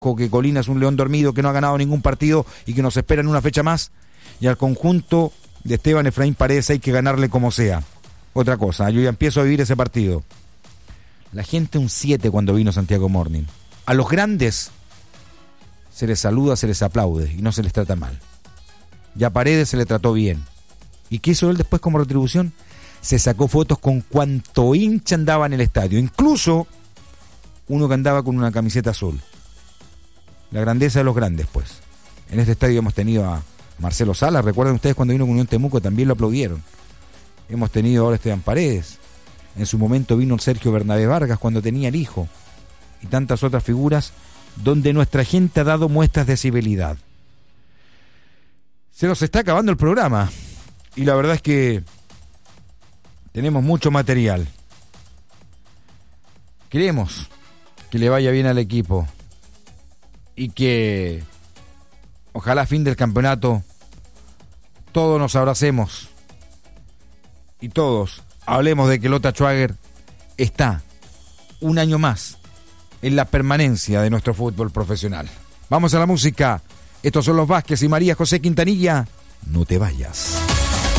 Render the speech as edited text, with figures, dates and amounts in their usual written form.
que Colina es un león dormido, que no ha ganado ningún partido y que nos espera en una fecha más. Y al conjunto de Esteban Efraín Paredes hay que ganarle como sea. Otra cosa, yo ya empiezo a vivir ese partido. La gente un 7 cuando vino Santiago Morning. A los grandes se les saluda, se les aplaude y no se les trata mal. Ya a Paredes se le trató bien. ¿Y qué hizo él después como retribución? Se sacó fotos con cuanto hincha andaba en el estadio, incluso uno que andaba con una camiseta azul. La grandeza de los grandes, pues. En este estadio hemos tenido a Marcelo Salas, recuerden ustedes cuando vino con Unión Temuco también lo aplaudieron. Hemos tenido ahora a Esteban Paredes. En su momento vino Sergio Bernabé Vargas cuando tenía el hijo. Y tantas otras figuras donde nuestra gente ha dado muestras de civilidad. Se nos está acabando el programa. Y la verdad es que tenemos mucho material. Queremos que le vaya bien al equipo. Y que ojalá a fin del campeonato todos nos abracemos. Y todos hablemos de que Lota Schwager está un año más en la permanencia de nuestro fútbol profesional. Vamos a la música. Estos son los Vázquez y María José Quintanilla. No te vayas.